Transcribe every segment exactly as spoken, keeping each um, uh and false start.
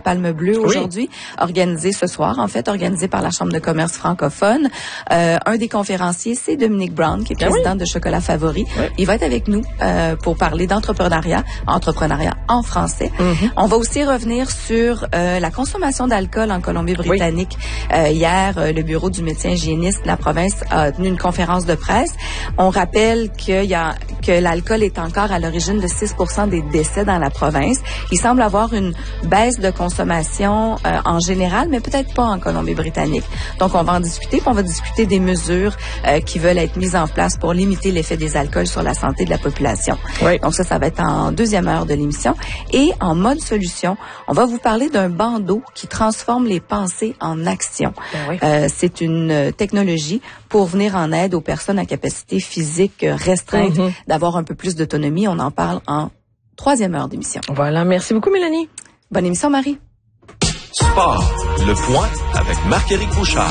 Palme Bleue aujourd'hui, oui. organisé ce soir, en fait, organisé par la Chambre de commerce francophone. Euh, un des conférenciers, c'est Dominique Brown, qui est président ah oui. de Chocolat Favori. Oui. Il va être avec nous euh, pour parler d'entrepreneuriat, entrepreneuriat en français. Mm-hmm. On va aussi revenir sur euh, la consommation d'alcool en Colombie-Britannique. Oui. Euh, hier, euh, le bureau du médecin hygiéniste de la province a tenu une conférence de presse. On rappelle qu'il y a que l'alcool est encore à l'origine de six pour cent des décès dans la province. Il semble avoir une baisse de consommation euh, en général, mais peut-être pas en Colombie-Britannique. Donc, on va en discuter, puis on va discuter des mesures euh, qui veulent être mises en place pour limiter l'effet des alcools sur la santé de la population. Oui. Donc ça, ça va être en deuxième heure de l'émission. Et en mode solution, on va vous parler d'un bandeau qui transforme les pensées en action. Oui. Euh, c'est une technologie pour venir en aide aux personnes à capacité physique restreinte, mm-hmm. d'avoir un peu plus d'autonomie. On en parle en troisième heure d'émission. Voilà. Merci beaucoup, Mélanie. Bonne émission, Marie. Sport. Le point avec Marc-Éric Bouchard.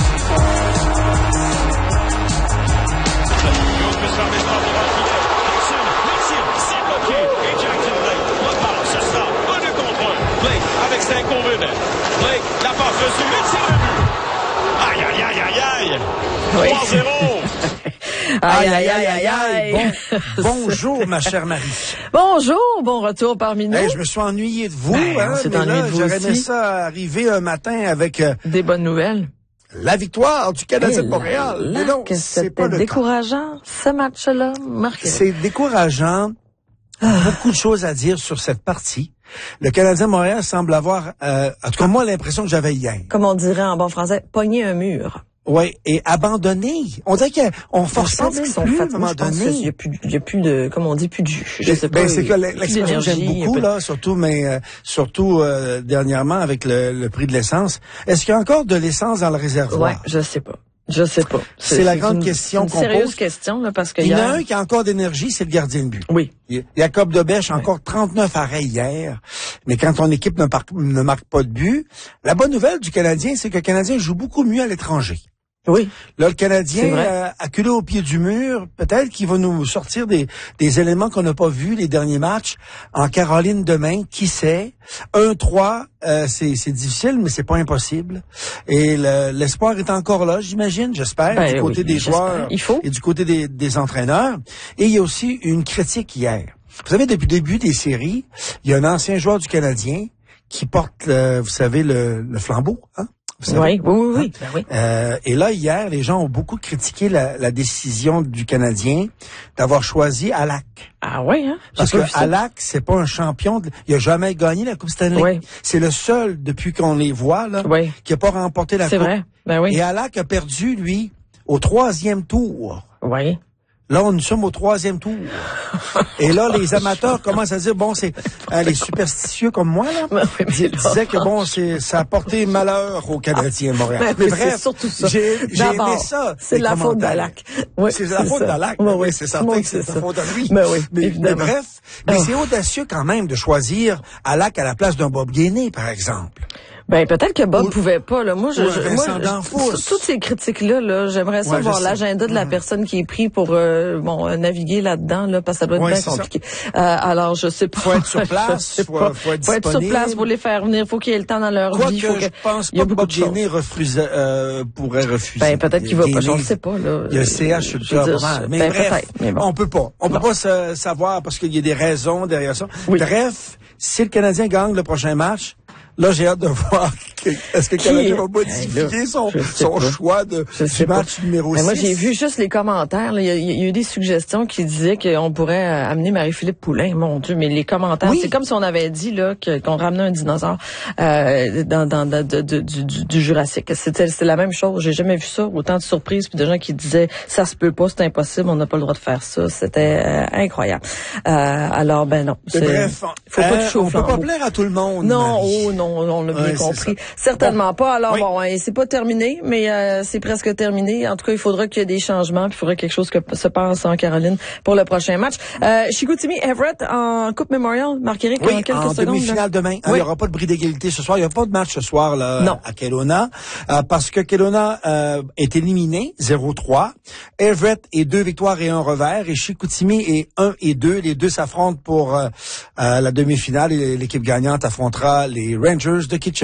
Avec Saint-Convenet. Blake, la passe reçue, le tir de but. Aïe, aïe, aïe, aïe, aïe. Oui. trois zéro. Aïe, aïe, aïe, aïe, aïe. Bon, bonjour, ma chère Marie. Bonjour, bon retour parmi nous. Hey, je me suis ennuyé de vous. Ben, hein, on s'est mais ennuyé là, de vous j'aurais aussi. aimé ça arriver un matin avec... Euh, Des bonnes nouvelles. La victoire du Canadien de Montréal. Là, mais non, que c'est pas le décourageant, ce match-là, Marc. C'est décourageant. Ah. Beaucoup de choses à dire sur cette partie. Le Canadien de Montréal semble avoir, euh, en tout cas moi, l'impression que j'avais hier. Comme on dirait en bon français, pogner un mur. Oui, et abandonné. On dirait qu'on force pas plus, plus à un moment donné. Il y a plus, il y a plus de, comme on dit, plus de jus. Je sais ben, pas. C'est que l'expression que j'aime beaucoup, là, surtout, mais, euh, surtout, euh, dernièrement, avec le, le prix de l'essence. Est-ce qu'il y a encore de l'essence dans le réservoir? Ouais, je sais pas. Je sais pas. C'est, c'est la grande une, question qu'on pose. C'est une sérieuse question, là, parce que il y en hier... a un qui a encore d'énergie, c'est le gardien de but. Oui. Jacob Debèche, oui. Encore trente-neuf arrêts hier. Mais quand ton équipe ne, par, ne marque pas de but, la bonne nouvelle du Canadien, c'est que le Canadien joue beaucoup mieux à l'étranger. Oui. Là, le Canadien, euh, acculé au pied du mur, peut-être qu'il va nous sortir des, des éléments qu'on n'a pas vus les derniers matchs. En Caroline demain, qui sait? un trois, euh, c'est, c'est difficile, mais c'est pas impossible. Et le, l'espoir est encore là, j'imagine, j'espère, ben, du côté oui, des joueurs il faut. Et du côté des, des entraîneurs. Et il y a aussi une critique hier. Vous savez, depuis le début des séries, il y a un ancien joueur du Canadien qui porte, le, vous savez, le, le flambeau, hein? Oui, oui, oui, oui. Ben oui. Euh, et là, hier, les gens ont beaucoup critiqué la, la décision du Canadien d'avoir choisi Halak. Ah oui, hein? Parce que Halak, c'est pas un champion. De, il a jamais gagné la Coupe Stanley. Oui. C'est le seul, depuis qu'on les voit, là, oui. qui a pas remporté la c'est Coupe. C'est vrai. Ben oui. Et Halak a perdu, lui, au troisième tour. Oui. Là, nous sommes au troisième tour. Et là, les amateurs commencent à dire, bon, c'est euh, les superstitieux comme moi, là, oui, ils disaient que, bon, c'est ça a porté malheur aux Canadiens de Montréal. Mais, mais bref, c'est surtout ça. j'ai, j'ai aimé ça. C'est la faute d'Halak. Oui, c'est la faute d'Halak. Oui, oui, c'est certain que c'est la faute de lui. Mais, oui, mais, mais bref, mais oh. c'est audacieux quand même de choisir Halak à la place d'un Bob Gainey, par exemple. Ben peut-être que Bob ou, pouvait pas là. Moi je, je moi je, toutes ces critiques là là, j'aimerais ça ouais, voir l'agenda de la mmh. personne qui est pris pour euh, bon euh, naviguer là-dedans là parce que ça doit être ouais, bien compliqué. Euh, alors je sais pas. Faut être sur place, faut, pas. faut être faut être sur place, faut les faire venir, faut qu'il y ait le temps dans leur Quoi vie, que faut que je pense il y a pas beaucoup que Bob Gainey refuse euh, pourrait refuser. Ben peut-être qu'il va pas, je ne sais pas là. Il y a le C H sur le club, mais ben, bref, mais bon. on peut pas. On peut pas se savoir parce qu'il y a des raisons derrière ça. Bref, si le Canadien gagne le prochain match, là, j'ai hâte de voir que, est-ce que le Canadien va modifier là, son, son choix de du match pas. numéro mais six. Moi, j'ai vu juste les commentaires. Là. Il, y a, il y a eu des suggestions qui disaient qu'on pourrait amener Marie-Philippe Poulin. Mon Dieu, mais les commentaires, oui. c'est comme si on avait dit là que, qu'on ramenait un dinosaure euh, dans, dans, dans de, de, du, du Jurassique. C'était, c'était la même chose. J'ai jamais vu ça. Autant de surprises puis de gens qui disaient ça se peut pas, c'est impossible, on n'a pas le droit de faire ça. C'était euh, incroyable. Euh, alors, ben non. C'est, bref, faut euh, pas toucher au on peut pas plaire à tout le monde. Non, Marie. oh non, on l'a bien ouais, compris. Certainement bon. pas. Alors oui. bon, hein, c'est pas terminé, mais euh, c'est presque terminé. En tout cas, il faudra qu'il y ait des changements, puis il faudra quelque chose que se passe en Caroline pour le prochain match. Euh, Chicoutimi Everett en Coupe Memorial, Marc-Éric, oui, en quelques en secondes. demi-finale demain. Oui. Il n'y aura pas de bris d'égalité ce soir. Il n'y a pas de match ce soir là non. à Kelowna euh, parce que Kelowna euh, est éliminé zéro trois. Everett est deux victoires et un revers et Chicoutimi est un et deux. Les deux s'affrontent pour euh, euh, la demi-finale et l'équipe gagnante affrontera les Rangers de Kitchener.